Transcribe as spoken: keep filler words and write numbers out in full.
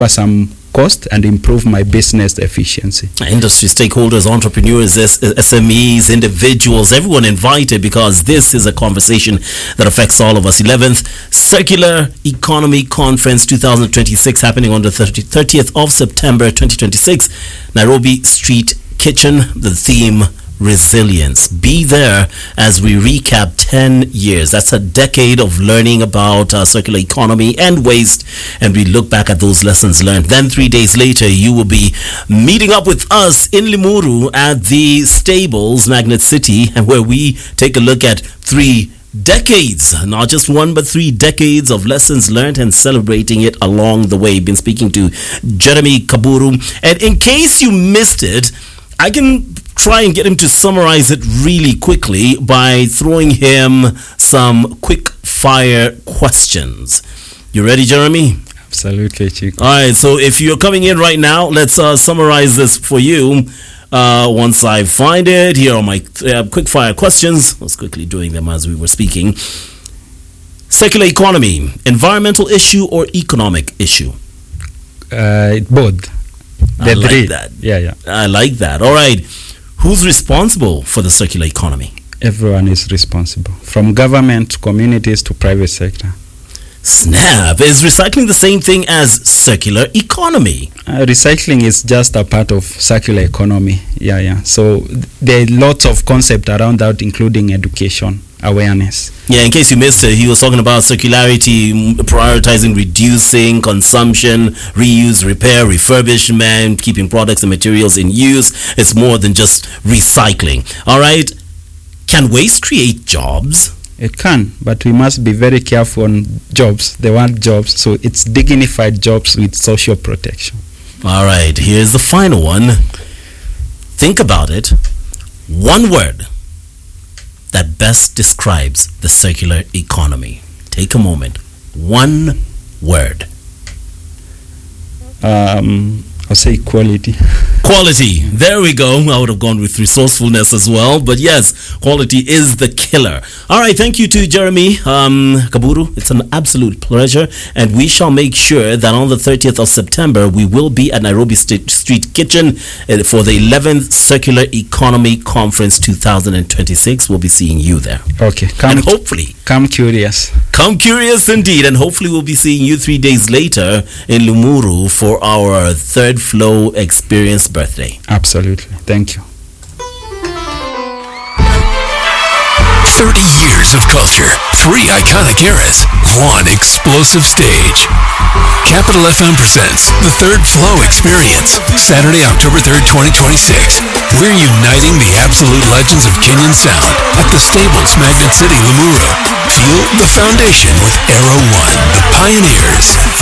some cost and improve my business efficiency. Industry stakeholders, entrepreneurs, S M Es, individuals, everyone invited, because this is a conversation that affects all of us. eleventh Circular Economy Conference twenty twenty-six happening on the thirtieth of September twenty twenty-six. Nairobi Street Kitchen, the theme resilience. Be there as we recap ten years. That's a decade of learning about uh, circular economy and waste, and we look back at those lessons learned. Then three days later, you will be meeting up with us in Limuru at the Stables, Magnet City, and where we take a look at three decades, not just one but three decades of lessons learned and celebrating it along the way. Been speaking to Jeremy Kaburu, and in case you missed it, I can try and get him to summarize it really quickly by throwing him some quick fire questions. You ready, Jeremy? Absolutely, Chico. All right, so if you're coming in right now, let's uh, summarize this for you. Uh, once I find it, here are my uh, quick fire questions. I was quickly doing them as we were speaking. Circular economy, environmental issue or economic issue? Uh, both. I like three. that. Yeah, yeah. I like that. All right. Who's responsible for the circular economy? Everyone is responsible, from government to communities to private sector. Snap. Is recycling the same thing as circular economy? Uh, recycling is just a part of circular economy. Yeah, yeah. So th- there are lots of concepts around that, including education, awareness. Yeah, in case you missed it, he was talking about circularity, prioritizing reducing consumption, reuse, repair, refurbishment, keeping products and materials in use. It's more than just recycling. All right. Can waste create jobs? It can, but we must be very careful on jobs. They want jobs, so it's dignified jobs with social protection. All right, here's the final one. Think about it. One word that best describes the circular economy. Take a moment. One word. Um, I'll say quality. Quality. There we go. I would have gone with resourcefulness as well. But yes, quality is the killer. All right. Thank you to Jeremy um, Kaburu. It's an absolute pleasure. And we shall make sure that on the thirtieth of September, we will be at Nairobi St- Street Kitchen uh, for the eleventh Circular Economy Conference twenty twenty-six. We'll be seeing you there. Okay. Come and hopefully. Come curious. Come curious indeed. And hopefully we'll be seeing you three days later in Limuru for our third Flow Experience birthday. Absolutely. Thank you. thirty years of culture, three iconic eras, one explosive stage. Capital F M presents the Third Flow Experience, Saturday, October third, twenty twenty-six. We're uniting the absolute legends of Kenyan sound at the Stables, Magnet City, Limuru. Feel the foundation with Aero One, the pioneers.